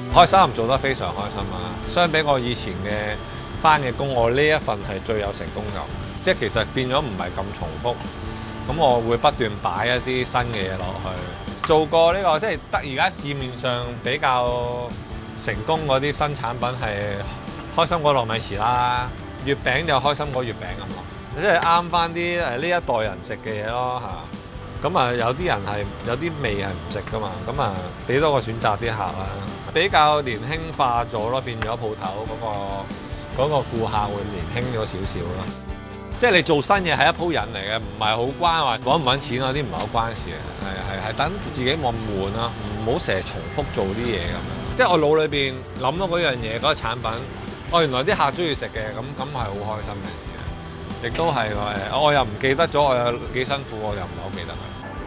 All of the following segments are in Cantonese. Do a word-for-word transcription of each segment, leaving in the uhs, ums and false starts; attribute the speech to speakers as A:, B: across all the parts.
A: 開心，做得非常開心啊！相比我以前嘅返嘅工，我呢一份係最有成功感，即係其實變咗唔係咁重複。咁我會不斷擺一啲新嘅嘢落去，做過呢個即係得而家市面上比較成功嗰啲新產品係開心果糯米糍啦，月餅就開心果月餅咁咯，即係啱翻啲誒呢一代人食嘅嘢咯嚇。咁啊有啲人係有啲味係唔食噶嘛，咁啊俾多個選擇啲客啦，比較年輕化咗咯，變咗鋪頭嗰個嗰個顧客會年輕咗少少咯。即係你做新嘢係一鋪人嚟嘅，唔係好關話揾唔揾錢嗰啲唔係好關事嘅，係係係等自己冇咁悶啦，唔好成日重複做啲嘢咁樣。即係我腦裏邊諗到嗰樣嘢嗰個產品，哦原來啲客中意食嘅，咁咁係好開心嘅事啊！亦都係誒，我又唔記得咗我有幾辛苦，我又唔係好記得佢。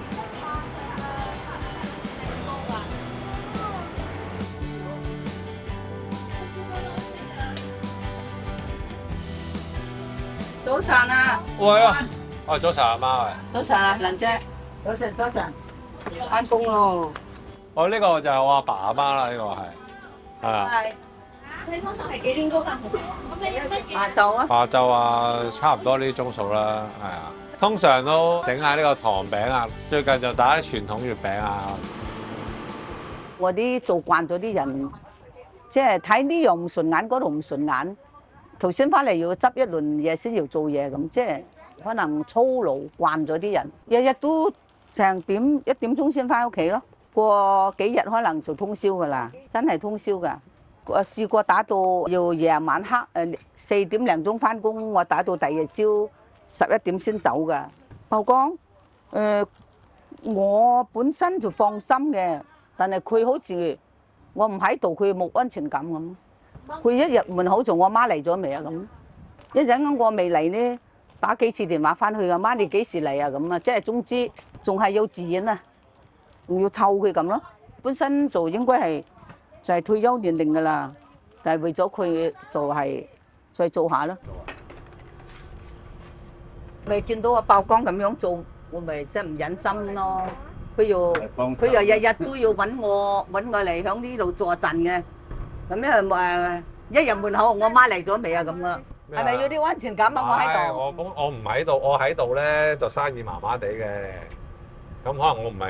B: 早晨啊！
A: 喂啊！哦，早晨阿媽喂。
B: 早晨啊，蘭姐。早晨，早晨。翻工咯。
A: 哦，呢個就係我阿爸阿媽啦，呢個係。係啊。
B: 係。
C: 你通常係幾點高翻好？咁你乜嘢？
B: 下晝啊。
A: 下晝啊，差唔多呢啲鐘數啦，係啊。通常都整下呢個糖餅啊，最近就打啲傳統月餅啊。
B: 我啲做慣咗啲人，即係睇呢樣唔順眼，嗰度唔順眼。頭先翻嚟要執一輪嘢先要做嘢咁，即係可能操勞慣咗啲人，日日都成點一點鐘先翻屋企咯。過幾日可能就通宵㗎啦，真係通宵㗎。我試過打到要夜晚黑誒四點零鐘翻工，我打到第二朝十一點先走㗎。曝光誒，我本身就放心嘅，但係佢好似我唔喺度，佢冇安全感咁。佢一入門口就我媽嚟咗未啊咁，一陣間我未嚟呢，打幾次電話翻去啊，媽你幾時嚟啊咁啊，即係總之仲係幼稚園啊，仲要湊佢咁咯。本身就應該係就係退休年齡㗎啦，但係為咗佢就係再做下咯。咪見到阿曝光咁樣做，我咪即係唔忍心咯。佢又佢又日日都要揾我揾我嚟響呢度坐陣嘅。咁因為誒一入門口，我媽嚟咗未啊咁啊？係咪要啲安全感啊？我喺度。
A: 我我唔喺度，我喺度咧就生意麻麻地嘅，咁可能我唔係。